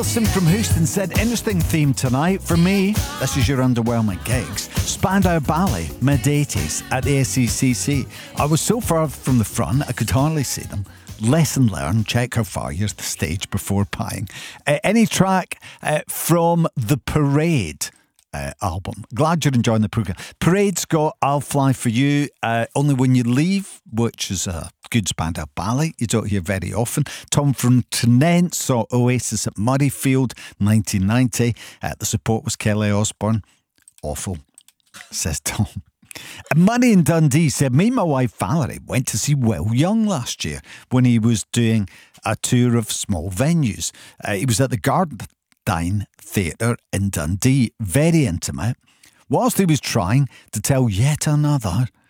Alison from Houston said, interesting theme tonight. For me, this is your underwhelming gigs. Spandau Ballet, mid-80s at the SECC. I was so far from the front, I could hardly see them. Lesson learned, check how far you're the stage before pieing. Any track from the Parade album. Glad you're enjoying the programme. Parade's got I'll Fly For You, Only When You Leave, which is a good Spandau Ballet. You don't hear very often. Tom from Tennent saw Oasis at Murrayfield 1990. The support was Kelly Osbourne. Awful, says Tom. And Money in Dundee said, me and my wife Valerie went to see Will Young last year when he was doing a tour of small venues. He was at the Gardyne Theatre in Dundee, very intimate, whilst he was trying to tell yet another